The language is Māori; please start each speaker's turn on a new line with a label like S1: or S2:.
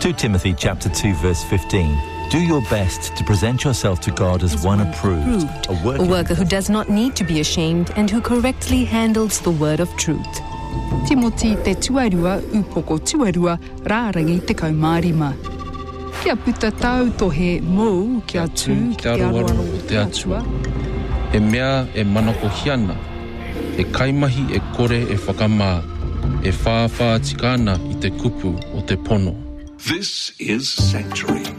S1: 2 Timothy chapter 2 verse 15. Do your best to present yourself to God as one approved,
S2: a worker who does not need to be ashamed and who correctly handles the word of truth.
S3: Timoti te tuarua upoko tuarua rārangi te kaumārima. Kia puta tau tohe mou kia tū kia roa o te atua.
S4: E mea e manako hiana, e kaimahi e kore e whakamā, e whāwhā tikana I te kupu o te pono.
S5: This is Sanctuary,